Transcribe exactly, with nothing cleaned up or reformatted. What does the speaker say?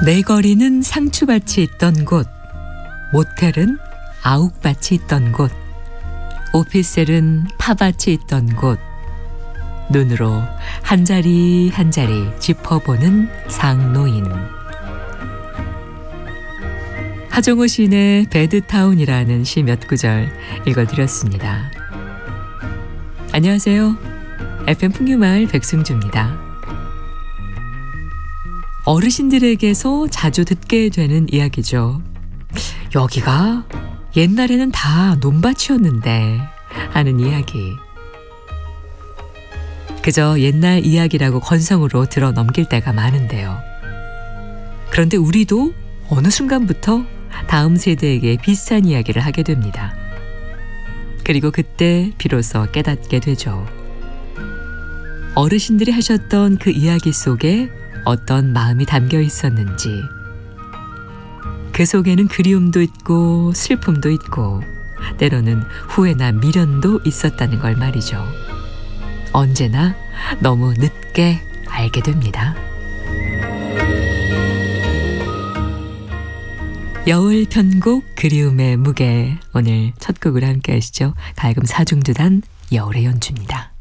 내 거리는 상추밭이 있던 곳, 모텔은 아욱밭이 있던 곳, 오피스텔은 파밭이 있던 곳, 눈으로 한 자리 한 자리 짚어보는 상노인. 하정우 시인의 배드타운이라는 시 몇 구절 읽어드렸습니다. 안녕하세요. 에프엠 풍류마을 백승주입니다. 어르신들에게서 자주 듣게 되는 이야기죠. 여기가 옛날에는 다 논밭이었는데 하는 이야기. 그저 옛날 이야기라고 건성으로 들어 넘길 때가 많은데요. 그런데 우리도 어느 순간부터 다음 세대에게 비슷한 이야기를 하게 됩니다. 그리고 그때 비로소 깨닫게 되죠. 어르신들이 하셨던 그 이야기 속에 어떤 마음이 담겨 있었는지, 그 속에는 그리움도 있고 슬픔도 있고 때로는 후회나 미련도 있었다는 걸 말이죠. 언제나 너무 늦게 알게 됩니다. 여울 편곡 그리움의 무게, 오늘 첫 곡으로 함께 하시죠. 가야금 사중두단 여울의 연주입니다.